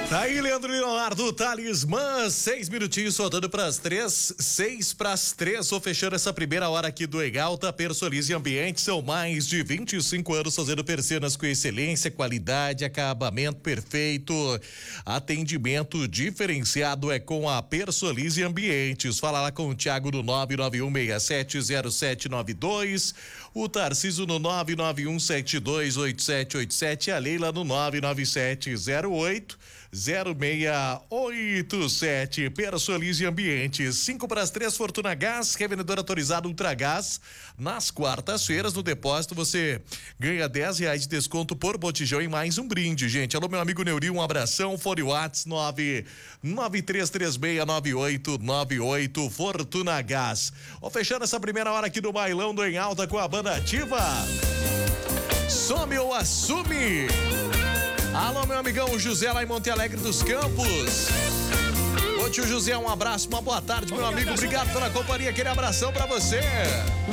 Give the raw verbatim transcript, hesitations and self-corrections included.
Tá aí, Leandro Leonardo, Talismã, seis minutinhos, faltando pras três, seis pras três, vou fechando essa primeira hora aqui do Egalta. Persolize Ambiente, são mais de vinte e cinco anos fazendo persianas com excelência, qualidade, acabamento perfeito, atendimento diferenciado é com a Persolize Ambientes. Fala lá com o Thiago no nove nove um seis sete zero sete nove dois, o Tarciso no nove nove um sete dois oito sete oito sete, a Leila no nove nove sete zero oito zero seis oito sete. Persolize Ambientes, cinco para as três, Fortuna Gás, revendedor autorizado Ultragás. Nas quartas-feiras, no depósito, você ganha dez reais de desconto por botijão e mais um brinde, gente. Alô, meu amigo Neuri, um abração. Fone Whats nove nove três três seis nove oito nove oito, Fortuna Gás. Ó, fechando essa primeira hora aqui do Bailão do Em Alta com a banda ativa. Some ou assume. Alô, meu amigão José lá em Monte Alegre dos Campos. Ô tio José, um abraço, uma boa tarde, meu amigo. Obrigado pela companhia, aquele abração pra você.